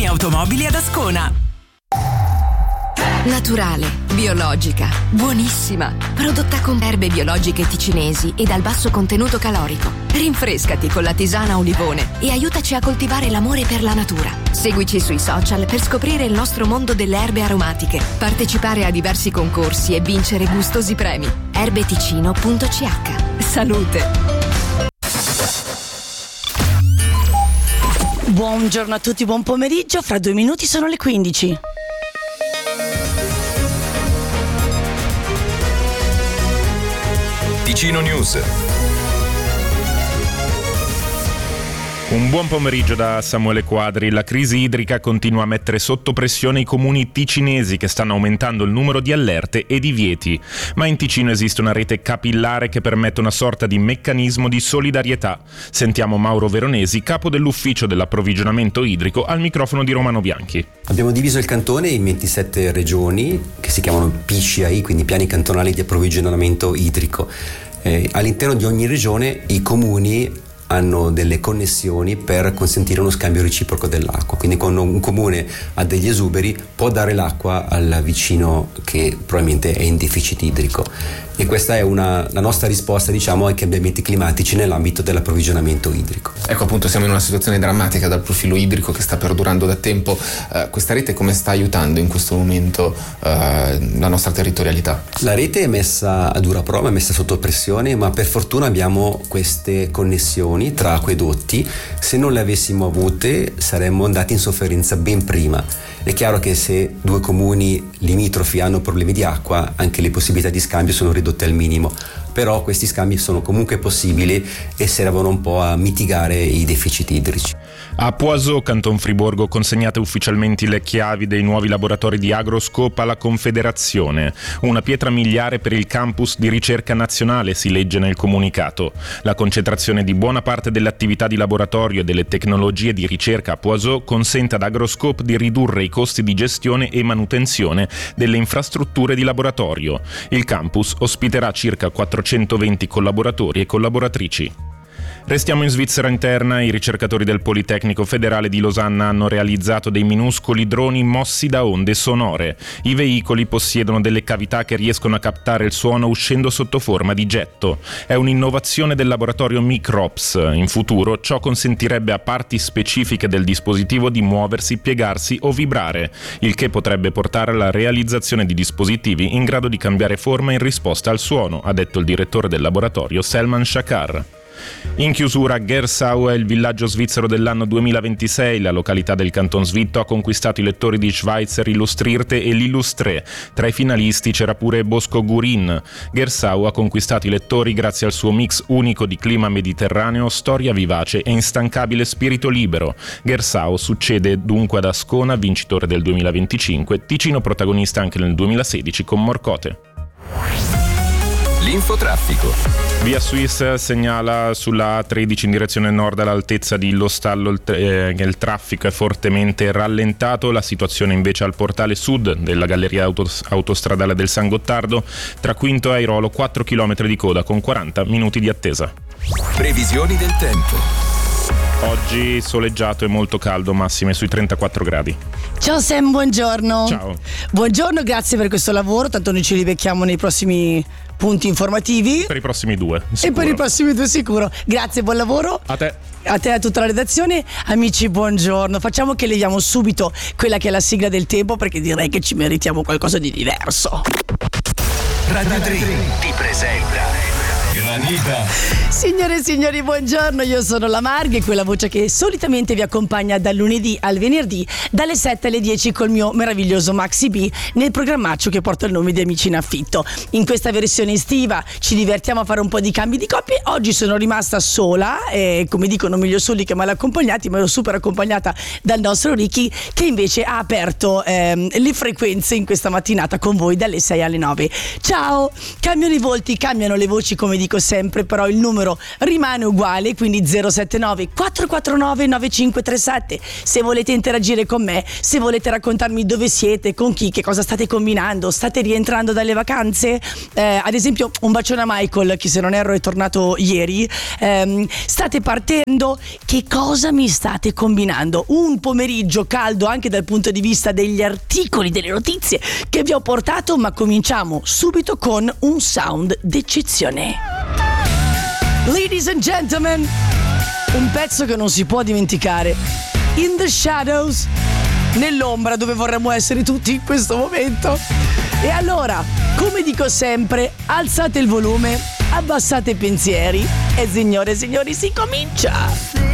Ogni automobile ad Ascona. Naturale, biologica, buonissima. Prodotta con erbe biologiche ticinesi e dal basso contenuto calorico. Rinfrescati con la tisana Olivone e aiutaci a coltivare l'amore per la natura. Seguici sui social per scoprire il nostro mondo delle erbe aromatiche, partecipare a diversi concorsi e vincere gustosi premi. erbeticino.ch. Salute! Buongiorno a tutti, buon pomeriggio. Fra 2 minuti sono le 15. Ticino News. Un buon pomeriggio da Samuele Quadri. La crisi idrica continua a mettere sotto pressione i comuni ticinesi che stanno aumentando il numero di allerte e divieti. Ma in Ticino esiste una rete capillare che permette una sorta di meccanismo di solidarietà. Sentiamo Mauro Veronesi, capo dell'ufficio dell'approvvigionamento idrico, al microfono di Romano Bianchi. Abbiamo diviso il cantone in 27 regioni che si chiamano PCI, quindi piani cantonali di approvvigionamento idrico. All'interno di ogni regione i comuni hanno delle connessioni per consentire uno scambio reciproco dell'acqua, quindi quando un comune ha degli esuberi può dare l'acqua al vicino che probabilmente è in deficit idrico, e questa è la nostra risposta, diciamo, ai cambiamenti climatici nell'ambito dell'approvvigionamento idrico. Ecco, appunto, siamo in una situazione drammatica dal profilo idrico che sta perdurando da tempo. Questa rete come sta aiutando in questo momento la nostra territorialità? La rete è messa a dura prova, è messa sotto pressione, ma per fortuna abbiamo queste connessioni tra acquedotti. Se non le avessimo avute saremmo andati in sofferenza ben prima. È chiaro che se 2 comuni limitrofi hanno problemi di acqua, anche le possibilità di scambio sono ridotte al minimo, però questi scambi sono comunque possibili e servono un po' a mitigare i deficit idrici. A Poisot, Canton Friburgo, consegnate ufficialmente le chiavi dei nuovi laboratori di Agroscope alla Confederazione. Una pietra miliare per il campus di ricerca nazionale, si legge nel comunicato. La concentrazione di buona parte delle attività di laboratorio e delle tecnologie di ricerca a Poisot consente ad Agroscope di ridurre i costi di gestione e manutenzione delle infrastrutture di laboratorio. Il campus ospiterà circa 420 collaboratori e collaboratrici. Restiamo in Svizzera interna. I ricercatori del Politecnico Federale di Losanna hanno realizzato dei minuscoli droni mossi da onde sonore. I veicoli possiedono delle cavità che riescono a captare il suono uscendo sotto forma di getto. È un'innovazione del laboratorio Microps. In futuro ciò consentirebbe a parti specifiche del dispositivo di muoversi, piegarsi o vibrare, il che potrebbe portare alla realizzazione di dispositivi in grado di cambiare forma in risposta al suono, ha detto il direttore del laboratorio Selman Shakar. In chiusura, Gersau è il villaggio svizzero dell'anno 2026. La località del Canton Svitto ha conquistato i lettori di Schweizer Illustrierte e l'Illustré. Tra i finalisti c'era pure Bosco Gurin. Gersau ha conquistato i lettori grazie al suo mix unico di clima mediterraneo, storia vivace e instancabile spirito libero. Gersau succede dunque ad Ascona, vincitore del 2025, Ticino protagonista anche nel 2016 con Morcote. L'infotraffico. Via Suisse segnala sulla A13 in direzione nord all'altezza di Lostallo il traffico è fortemente rallentato. La situazione invece al portale sud della galleria autostradale del San Gottardo, tra Quinto e Airolo, 4 km di coda con 40 minuti di attesa. Previsioni del tempo. Oggi soleggiato e molto caldo, massime sui 34 gradi. Ciao Sam, buongiorno. Ciao. Buongiorno, grazie per questo lavoro, tanto noi ci ribecchiamo nei prossimi punti informativi. Per i prossimi 2 sicuro. E per i prossimi 2 sicuro. Grazie, buon lavoro. A te. A te e a tutta la redazione. Amici, buongiorno. Facciamo che leviamo subito quella che è la sigla del tempo, perché direi che ci meritiamo qualcosa di diverso. Radio 3 ti presenta Granita. Signore e signori, buongiorno, io sono la Marghe, quella voce che solitamente vi accompagna dal lunedì al venerdì dalle 7 alle 10 col mio meraviglioso Maxi B nel programmaccio che porta il nome di Amici in Affitto. In questa versione estiva ci divertiamo a fare un po' di cambi di coppie. Oggi sono rimasta sola e, come dicono, meglio soli che male accompagnati, ma ero super accompagnata dal nostro Ricky, che invece ha aperto le frequenze in questa mattinata con voi dalle 6 alle 9. Ciao! Cambiano i volti, cambiano le voci, come dico sempre, però il numero rimane uguale, quindi 079 449 9537. Se volete interagire con me, se volete raccontarmi dove siete, con chi, che cosa state combinando, state rientrando dalle vacanze, ad esempio un bacione a Michael che se non erro è tornato ieri, state partendo, che cosa mi state combinando? Un pomeriggio caldo anche dal punto di vista degli articoli, delle notizie che vi ho portato, ma cominciamo subito con un sound d'eccezione. Ladies and gentlemen, un pezzo che non si può dimenticare. In the Shadows, nell'ombra dove vorremmo essere tutti in questo momento. E allora, come dico sempre, alzate il volume, abbassate i pensieri e signore e signori si comincia!